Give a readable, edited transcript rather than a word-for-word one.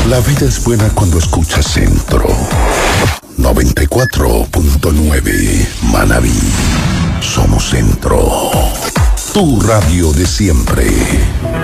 La vida es buena cuando escuchas Centro 94.9 Manabí. Somos Centro, tu radio de siempre.